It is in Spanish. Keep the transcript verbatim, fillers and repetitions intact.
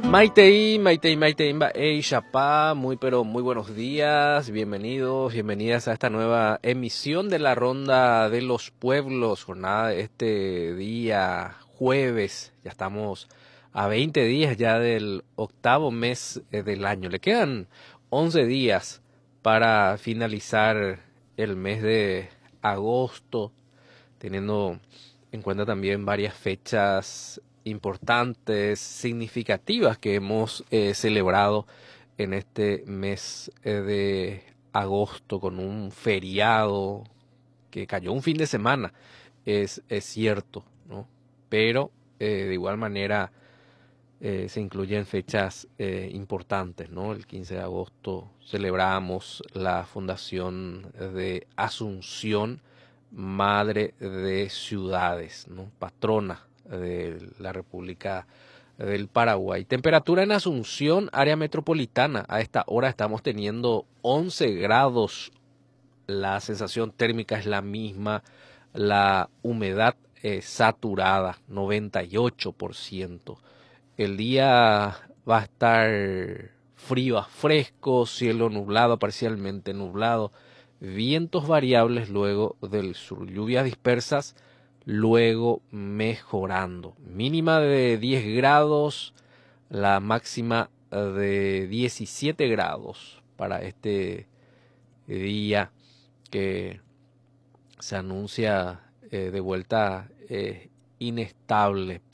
Maitei, Maitei, Maitei, Ey, Chapá, muy pero muy buenos días, bienvenidos, bienvenidas a esta nueva emisión de la Ronda de los Pueblos, jornada de este día jueves, ya estamos a veinte días ya del octavo mes eh, del año, le quedan once días para finalizar el mes de agosto, teniendo en cuenta también varias fechas importantes, significativas que hemos eh, celebrado en este mes eh, de agosto con un feriado que cayó un fin de semana, es, es cierto, ¿no? Pero eh, de igual manera eh, se incluyen fechas eh, importantes, ¿no? El quince de agosto celebramos la fundación de Asunción, Madre de Ciudades, ¿no? Patrona de la República del Paraguay. Temperatura en Asunción, área metropolitana. A esta hora estamos teniendo once grados. La sensación térmica es la misma. La humedad eh, saturada, noventa y ocho por ciento. El día va a estar frío a fresco, cielo nublado, parcialmente nublado, vientos variables luego del sur, lluvias dispersas, luego mejorando. Mínima de diez grados, la máxima de diecisiete grados para este día que se anuncia eh, de vuelta eh, inestable.